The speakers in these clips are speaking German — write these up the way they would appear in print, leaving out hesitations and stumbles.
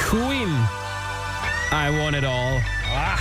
Queen. I want it all. Ah.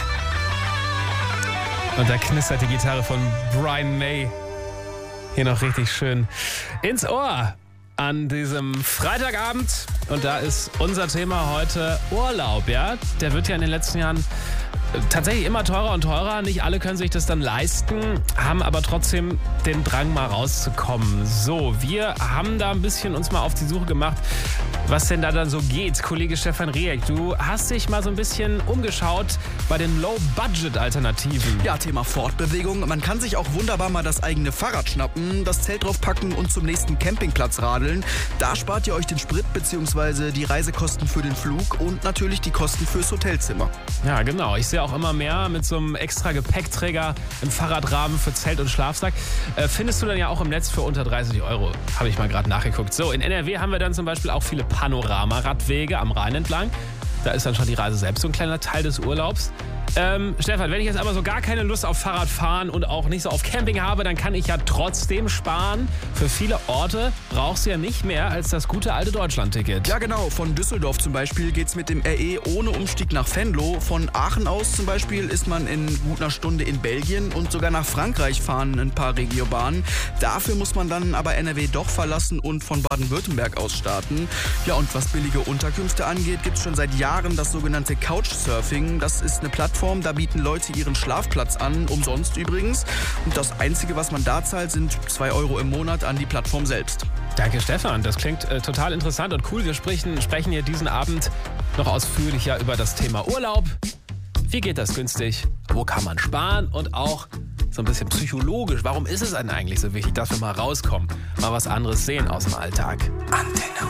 Und da knistert die Gitarre von Brian May hier noch richtig schön ins Ohr an diesem Freitagabend. Und da ist unser Thema heute Urlaub, ja? Der wird ja in den letzten Jahren tatsächlich immer teurer und teurer. Nicht alle können sich das dann leisten, haben aber trotzdem den Drang, mal rauszukommen. So, wir haben da ein bisschen uns mal auf die Suche gemacht, was denn da dann so geht. Kollege Stefan Rieck, du hast dich mal so ein bisschen umgeschaut bei den Low-Budget-Alternativen. Ja, Thema Fortbewegung. Man kann sich auch wunderbar mal das eigene Fahrrad schnappen, das Zelt draufpacken und zum nächsten Campingplatz radeln. Da spart ihr euch den Sprit bzw. die Reisekosten für den Flug und natürlich die Kosten fürs Hotelzimmer. Ja, genau. Ich sehe auch immer mehr mit so einem extra Gepäckträger im Fahrradrahmen für Zelt und Schlafsack. Findest du dann ja auch im Netz für unter 30 €. Habe ich mal gerade nachgeguckt. So, in NRW haben wir dann zum Beispiel auch viele Panoramaradwege am Rhein entlang. Da ist dann schon die Reise selbst so ein kleiner Teil des Urlaubs. Stefan, wenn ich jetzt aber so gar keine Lust auf Fahrradfahren und auch nicht so auf Camping habe, dann kann ich ja trotzdem sparen. Für viele Orte brauchst du ja nicht mehr als das gute alte Deutschland-Ticket. Ja genau, von Düsseldorf zum Beispiel geht's mit dem RE ohne Umstieg nach Venlo. Von Aachen aus zum Beispiel ist man in gut einer Stunde in Belgien und sogar nach Frankreich fahren ein paar Regiobahnen. Dafür muss man dann aber NRW doch verlassen und von Baden-Württemberg aus starten. Ja, und was billige Unterkünfte angeht, gibt's schon seit Jahren das sogenannte Couchsurfing. Das ist eine Plattform, da bieten Leute ihren Schlafplatz an, umsonst übrigens. Und das Einzige, was man da zahlt, sind 2 € im Monat an die Plattform selbst. Danke, Stefan. Das klingt total interessant und cool. Wir sprechen hier diesen Abend noch ausführlicher über das Thema Urlaub. Wie geht das günstig? Wo kann man sparen? Und auch so ein bisschen psychologisch. Warum ist es denn eigentlich so wichtig, dass wir mal rauskommen? Mal was anderes sehen aus dem Alltag. Antenne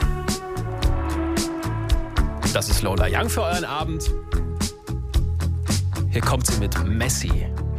Unna. Das ist Lola Young für euren Abend. Hier kommt sie mit Messi.